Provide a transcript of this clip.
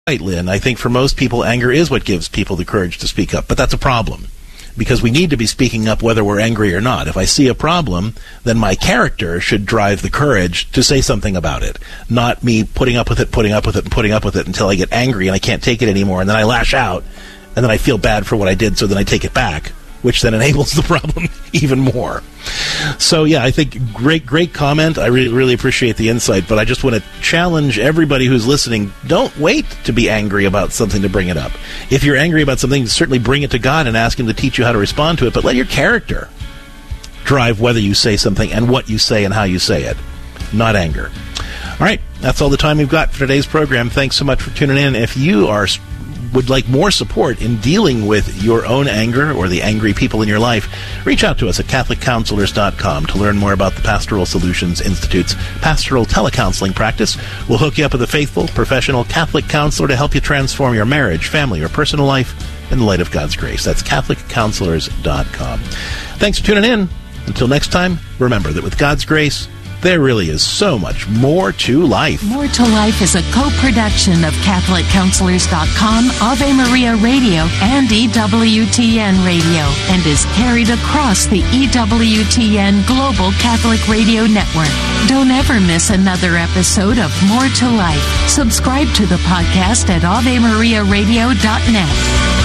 Right, Lynn. I think for most people, anger is what gives people the courage to speak up. But that's a problem, because we need to be speaking up whether we're angry or not. If I see a problem, then my character should drive the courage to say something about it, not me putting up with it until I get angry and I can't take it anymore, and then I lash out, and then I feel bad for what I did, so then I take it back, which then enables the problem even more. So, yeah, I think great comment. I really appreciate the insight, but I just want to challenge everybody who's listening, don't wait to be angry about something to bring it up. If you're angry about something, certainly bring it to God and ask Him to teach you how to respond to it, but let your character drive whether you say something and what you say and how you say it, not anger. All right, that's all the time we've got for today's program. Thanks so much for tuning in. If you would like more support in dealing with your own anger or the angry people in your life, reach out to us at CatholicCounselors.com to learn more about the Pastoral Solutions Institute's pastoral telecounseling practice. We'll hook you up with a faithful, professional Catholic counselor to help you transform your marriage, family, or personal life in the light of God's grace. That's CatholicCounselors.com. Thanks for tuning in. Until next time, remember that with God's grace, there really is so much more to life. More to Life is a co-production of CatholicCounselors.com, Ave Maria Radio, and EWTN Radio, and is carried across the EWTN Global Catholic Radio Network. Don't ever miss another episode of More to Life. Subscribe to the podcast at AveMariaRadio.net.